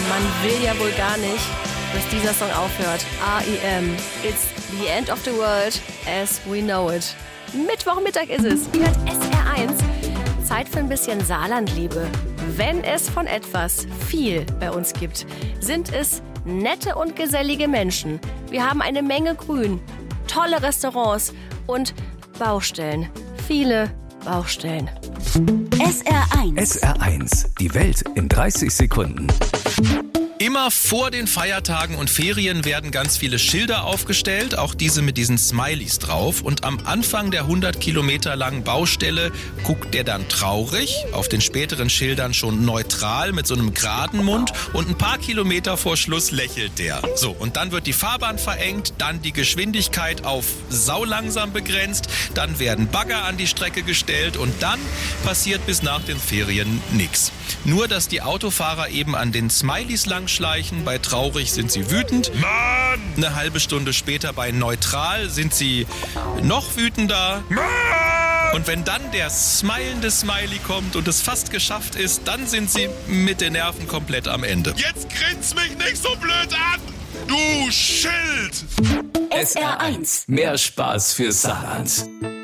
Man will ja wohl gar nicht, dass dieser Song aufhört. R.E.M. It's the end of the world as we know it. Mittwochmittag ist es. Ihr hört SR1. Zeit für ein bisschen Saarlandliebe. Wenn es von etwas viel bei uns gibt, sind es nette und gesellige Menschen. Wir haben eine Menge Grün, tolle Restaurants und Baustellen. Viele Baustellen. SR1. SR1, die Welt in 30 Sekunden. Immer vor den Feiertagen und Ferien werden ganz viele Schilder aufgestellt, auch diese mit diesen Smileys drauf. Und am Anfang der 100 Kilometer langen Baustelle guckt der dann traurig, auf den späteren Schildern schon neutral mit so einem geraden Mund und ein paar Kilometer vor Schluss lächelt der. So, und dann wird die Fahrbahn verengt, dann die Geschwindigkeit auf saulangsam begrenzt, dann werden Bagger an die Strecke gestellt und dann passiert bis nach den Ferien nichts. Nur, dass die Autofahrer eben an den Smileys langschleichen. Bei traurig sind sie wütend. Mann! Eine halbe Stunde später bei neutral sind sie noch wütender. Mann! Und wenn dann der smilende Smiley kommt und es fast geschafft ist, dann sind sie mit den Nerven komplett am Ende. Jetzt grinst mich nicht so blöd an, du Schild! SR1. Mehr Spaß für Saarland.